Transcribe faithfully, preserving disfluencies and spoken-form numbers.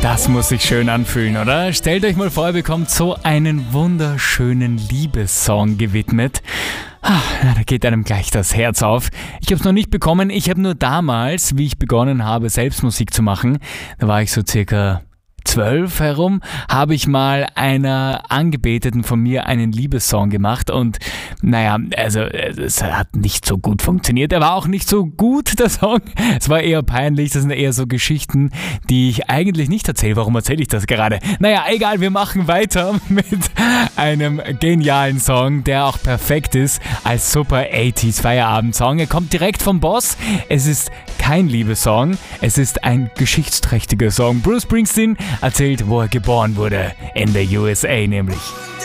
Das muss sich schön anfühlen, oder? Stellt euch mal vor, ihr bekommt so einen wunderschönen Liebessong gewidmet. Ah, da geht einem gleich das Herz auf. Ich habe es noch nicht bekommen. Ich habe nur damals, wie ich begonnen habe, selbst Musik zu machen, da war ich so circa zwölf herum, habe ich mal einer Angebeteten von mir einen Liebessong gemacht und naja, also es hat nicht so gut funktioniert. Er war auch nicht so gut, der Song. Es war eher peinlich. Das sind eher so Geschichten, die ich eigentlich nicht erzähle. Warum erzähle ich das gerade? Naja, egal, wir machen weiter mit einem genialen Song, der auch perfekt ist als super achtziger Feierabend-Song. Er kommt direkt vom Boss. Es ist kein Liebessong, es ist ein geschichtsträchtiger Song. Bruce Springsteen erzählt, wo er geboren wurde, in der U S A nämlich.